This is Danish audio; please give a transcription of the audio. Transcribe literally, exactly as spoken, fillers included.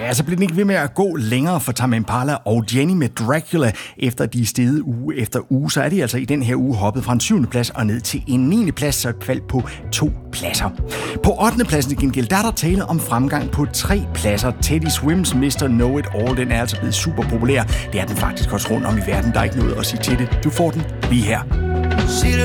Ja, så blev den ikke ved med at gå længere for Tame Impala og Jenny med Dracula. Efter de stede uge efter uge, så er de altså i den her uge hoppet fra en syvende plads og ned til en niende plads, så et fald på to pladser. På ottende pladsen til gengæld, der er der tale om fremgang på tre pladser. Teddy Swims mister Know It All, den er altså blevet super populær. Det er den faktisk også rundt om i verden, der er ikke noget at sige til det. Du får den lige her.